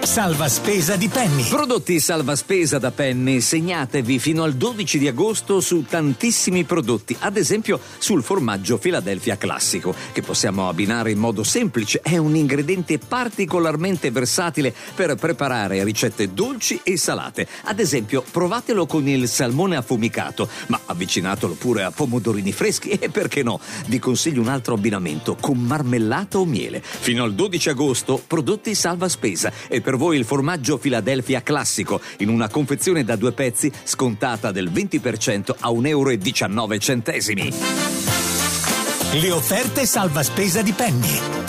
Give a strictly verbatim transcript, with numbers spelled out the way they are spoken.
Salva spesa di Penny. Prodotti salva spesa da Penny. Segnatevi fino al dodici di agosto su tantissimi prodotti, ad esempio sul formaggio Philadelphia classico, che possiamo abbinare in modo semplice. È un ingrediente particolarmente versatile per preparare ricette dolci e salate. Ad esempio, provatelo con il salmone affumicato, ma avvicinatelo pure a pomodorini freschi e, perché no, vi consiglio un altro abbinamento con marmellata o miele. Fino al dodici agosto, prodotti salva spesa. E per voi il formaggio Philadelphia classico in una confezione da due pezzi scontata del venti per cento a un euro e diciannove centesimi. Le offerte salva spesa di Penny.